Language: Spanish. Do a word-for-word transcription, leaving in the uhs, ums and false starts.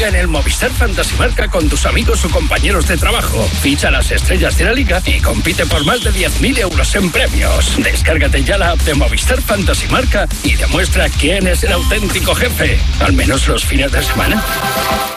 Liga en el Movistar Fantasy Marca con tus amigos o compañeros de trabajo. Ficha las estrellas de la Liga y compite por más de diez mil euros en premios. Descárgate ya la app de Movistar Fantasy Marca y demuestra quién es el auténtico jefe, al menos los fines de semana.